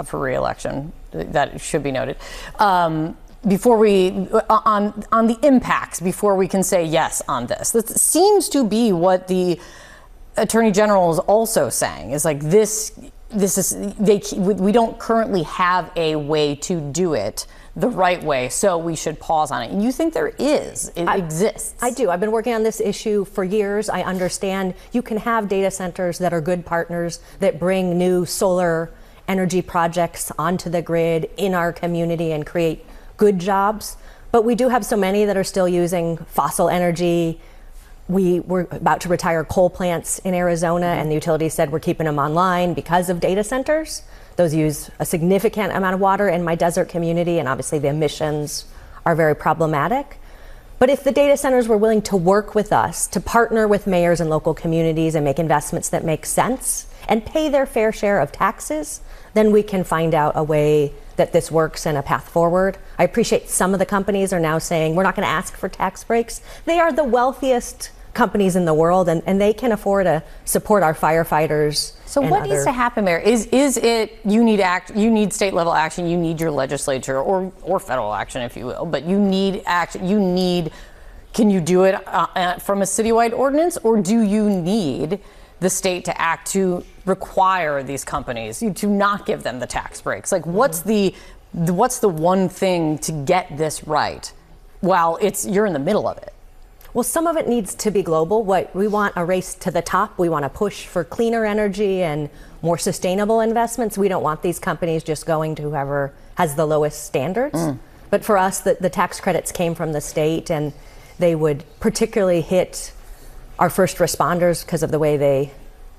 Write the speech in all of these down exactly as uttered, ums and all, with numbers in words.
up for re-election. That should be noted. Um, before we, on, on the impacts, before we can say yes on this. That seems to be what the Attorney General is also saying, is like this, this is, they, we don't currently have a way to do it the right way, so we should pause on it. And you think there is, it I, exists. I do. I've been working on this issue for years. I understand you can have data centers that are good partners that bring new solar energy projects onto the grid in our community and create good jobs. But we do have so many that are still using fossil energy. We were about to retire coal plants in Arizona, and the utility said we're keeping them online because of data centers. Those use a significant amount of water in my desert community, and obviously the emissions are very problematic. But if the data centers were willing to work with us, to partner with mayors and local communities and make investments that make sense and pay their fair share of taxes, then we can find out a way that this works and a path forward. I appreciate some of the companies are now saying we're not going to ask for tax breaks. They are the wealthiest companies in the world, and, and they can afford to support our firefighters. So what other... needs to happen there? Is is it you need act you need state level action, you need your legislature or or federal action, if you will, but you need action. You need. Can you do it uh, from a citywide ordinance, or do you need the state to act to require these companies to not give them the tax breaks? Like, what's the what's the one thing to get this right? While it's you're in the middle of it. Well, some of it needs to be global. What we want a race to the top. We want to push for cleaner energy and more sustainable investments. We don't want these companies just going to whoever has the lowest standards. Mm. But for us, the, the tax credits came from the state, and they would particularly hit our first responders because of the way they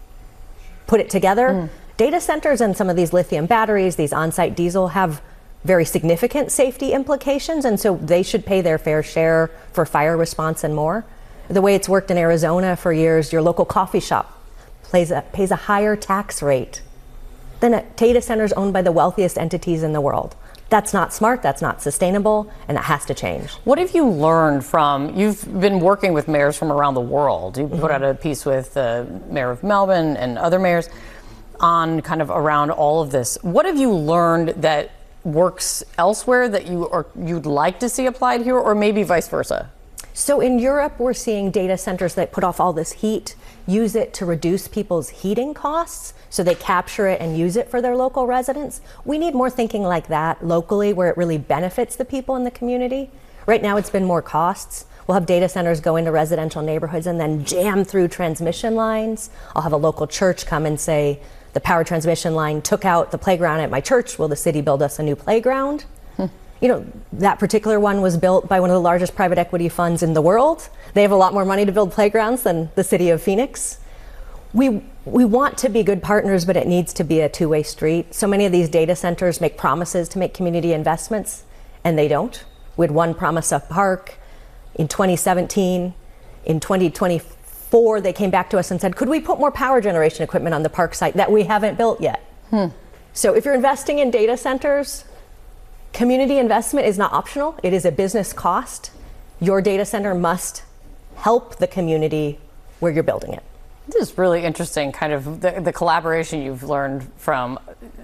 put it together. Mm. Data centers and some of these lithium batteries, these on-site diesel, have very significant safety implications, and so they should pay their fair share for fire response and more. The way it's worked in Arizona for years, your local coffee shop pays a, pays a higher tax rate than a data centers owned by the wealthiest entities in the world. That's not smart, that's not sustainable, and that has to change. What have you learned from, you've been working with mayors from around the world. You mm-hmm. put out a piece with the mayor of Melbourne and other mayors on kind of around all of this. What have you learned that works elsewhere that you or you'd like to see applied here, or maybe vice versa? So in Europe, we're seeing data centers that put off all this heat, use it to reduce people's heating costs, so they capture it and use it for their local residents. We need more thinking like that locally, where it really benefits the people in the community. Right now, it's been more costs. We'll have data centers go into residential neighborhoods and then jam through transmission lines. I'll have a local church come and say, the power transmission line took out the playground at my church. Will the city build us a new playground? Hmm. You know, that particular one was built by one of the largest private equity funds in the world. They have a lot more money to build playgrounds than the city of Phoenix. We, we want to be good partners, but it needs to be a two-way street. So many of these data centers make promises to make community investments, and they don't. We had one promise of park in twenty seventeen. In twenty twenty-four, they came back to us and said, could we put more power generation equipment on the park site that we haven't built yet? Hmm. So if you're investing in data centers, community investment is not optional. It is a business cost. Your data center must help the community where you're building it. This is really interesting, kind of the, the collaboration you've learned from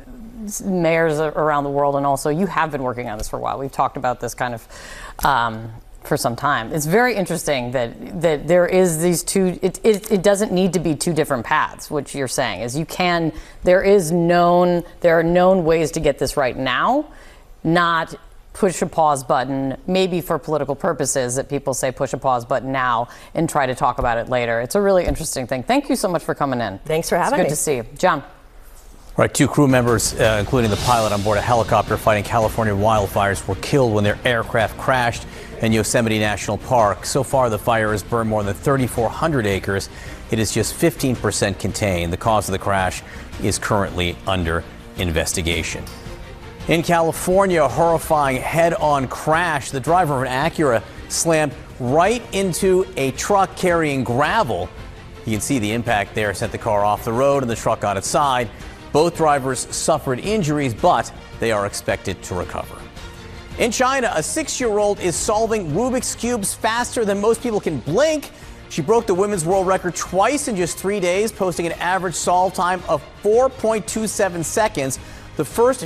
mayors around the world, and also you have been working on this for a while. We've talked about this kind of um, for some time. It's very interesting that that there is these two, it, it, it doesn't need to be two different paths, which you're saying is you can, there is known, there are known ways to get this right now, not push a pause button, maybe for political purposes that people say push a pause button now and try to talk about it later. It's a really interesting thing. Thank you so much for coming in. Thanks for having me. It's good to see you. John. All right, two crew members, uh, including the pilot on board a helicopter fighting California wildfires, were killed when their aircraft crashed in Yosemite National Park. So far, the fire has burned more than thirty-four hundred acres. It is just fifteen percent contained. The cause of the crash is currently under investigation. In California, a horrifying head-on crash. The driver of an Acura slammed right into a truck carrying gravel. You can see the impact there sent the car off the road and the truck on its side. Both drivers suffered injuries, but they are expected to recover. In China, a six-year-old is solving Rubik's Cubes faster than most people can blink. She broke the women's world record twice in just three days, posting an average solve time of four point two seven seconds. The first